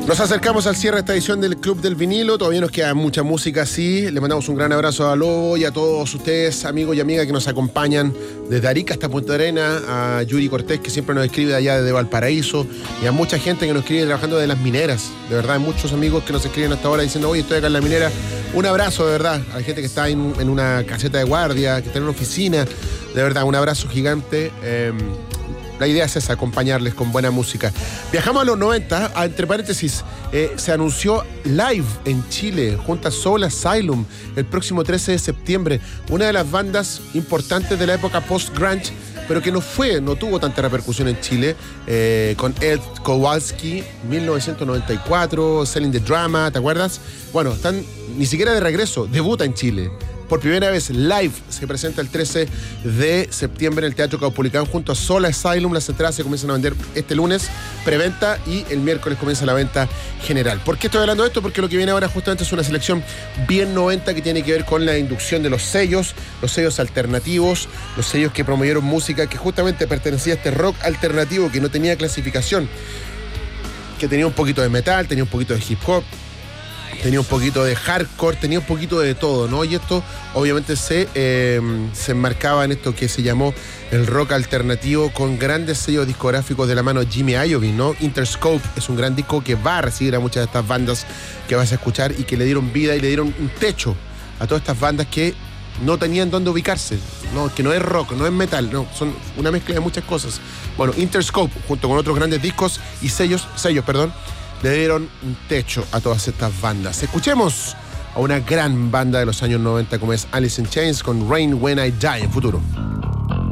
Nos acercamos al cierre de esta edición del Club del Vinilo. Todavía nos queda mucha música así. Le mandamos un gran abrazo a Lobo y a todos ustedes, amigos y amigas que nos acompañan desde Arica hasta Punta Arenas, a Yuri Cortés, que siempre nos escribe de allá desde Valparaíso, y a mucha gente que nos escribe trabajando de las mineras. De verdad, hay muchos amigos que nos escriben hasta ahora diciendo: oye, estoy acá en la minera. Un abrazo, de verdad, a la gente que está en una caseta de guardia, que está en una oficina. De verdad, un abrazo gigante. La idea es esa, acompañarles con buena música. Viajamos a los 90, entre paréntesis, se anunció Live en Chile, junto a Soul Asylum, el próximo 13 de septiembre. Una de las bandas importantes de la época post-grunge, pero que no tuvo tanta repercusión en Chile, con Ed Kowalski, 1994, Selling the Drama, ¿te acuerdas? Bueno, están ni siquiera de regreso, debuta en Chile. Por primera vez, Live se presenta el 13 de septiembre en el Teatro Caupolicán junto a Soul Asylum. Las entradas se comienzan a vender este lunes, preventa, y el miércoles comienza la venta general. ¿Por qué estoy hablando de esto? Porque lo que viene ahora justamente es una selección bien 90 que tiene que ver con la inducción de los sellos alternativos, los sellos que promovieron música que justamente pertenecía a este rock alternativo que no tenía clasificación, que tenía un poquito de metal, tenía un poquito de hip hop, tenía un poquito de hardcore, tenía un poquito de todo, ¿no? Y esto obviamente se enmarcaba en esto que se llamó el rock alternativo, con grandes sellos discográficos de la mano de Jimmy Iovine, ¿no? Interscope es un gran disco que va a recibir a muchas de estas bandas que vas a escuchar y que le dieron vida y le dieron un techo a todas estas bandas que no tenían dónde ubicarse, ¿no? Que no es rock, no es metal, no, son una mezcla de muchas cosas. Bueno, Interscope, junto con otros grandes discos y sellos, le dieron un techo a todas estas bandas. Escuchemos a una gran banda de los años 90 como es Alice in Chains con Rain When I Die en Futuro.